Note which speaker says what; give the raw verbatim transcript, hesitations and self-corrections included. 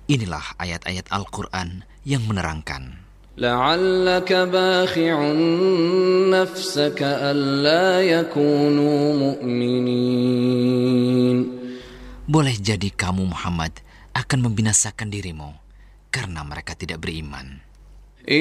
Speaker 1: Inilah ayat-ayat Al-Quran yang menerangkan.
Speaker 2: لَعَلَّكَ بَاخِعٌ نَفْسَكَ أَلَّا يَكُونُوا مُؤْمِنِينَ.
Speaker 1: Boleh jadi kamu Muhammad akan membinasakan dirimu karena mereka tidak beriman.